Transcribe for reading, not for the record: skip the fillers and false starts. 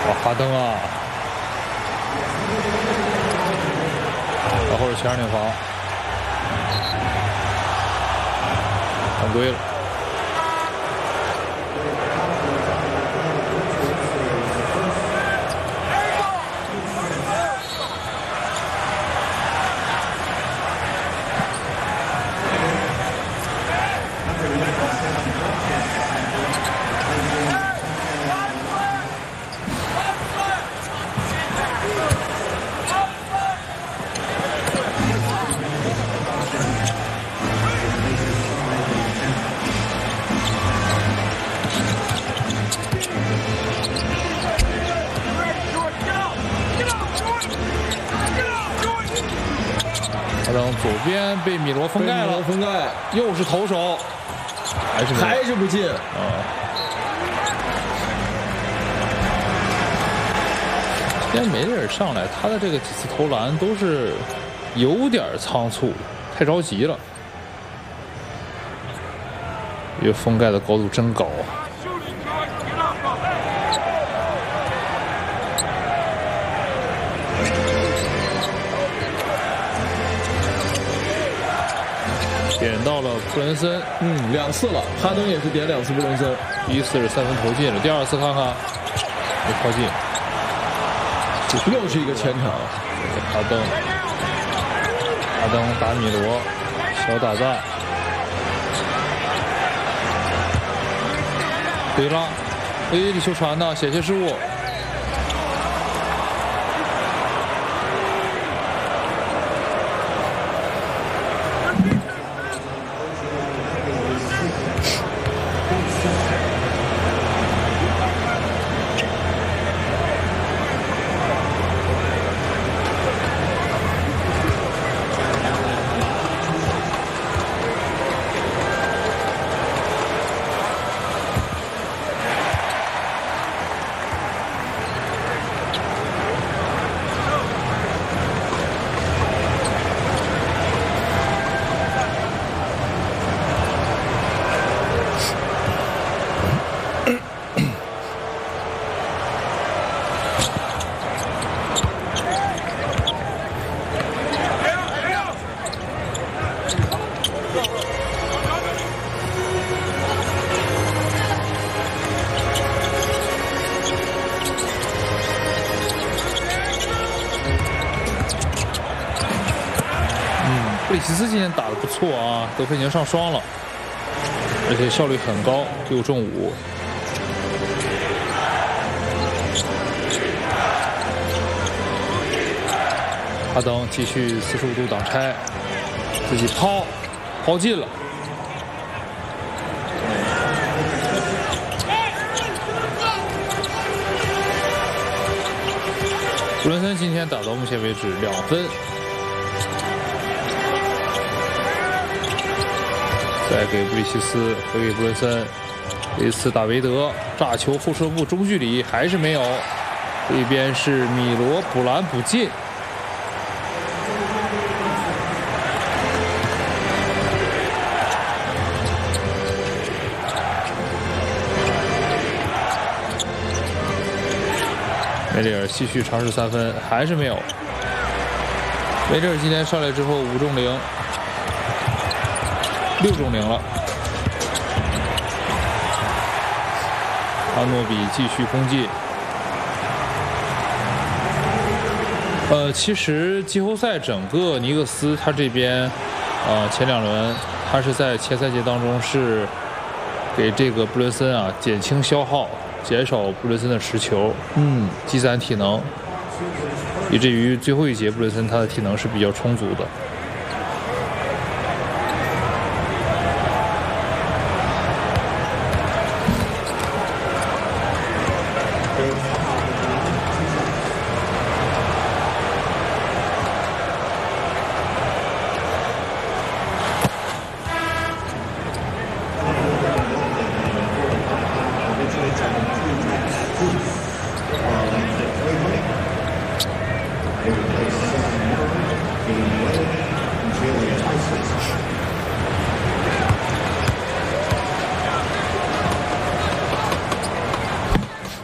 哈登啊，然后是前2点防，犯规了。哈登左边被米罗封盖了， 封盖， 又是投手， 还是不进啊！今天梅利尔上来，他的这个几次投篮都是有点仓促，太着急了。这个封盖的高度真高啊！点到了布伦森 ，2次了，哈登也是点2次布伦森。 第1次是3分投进了，第2次看看没靠近， 又是一个前场。 哈登打米罗，小打赞，对了，这球传的险些失误。布里奇斯今天打得不错啊，得分已经上双了，而且效率很高，6中5。哈登继续45度挡拆，自己抛进了。布伦森今天打到目前为止2分。再给布里奇斯，回给布伦森，这一次打韦德，炸球后撤步中距离还是没有，这边是米罗补篮补进。梅里尔继续尝试3分，还是没有。梅里尔今天上来之后5中0。6中0了，阿诺比继续攻进。其实季后赛整个尼克斯他这边，前2轮他是在前3节当中是给这个布伦森啊减轻消耗，减少布伦森的持球，积攒体能，以至于最后一节布伦森他的体能是比较充足的。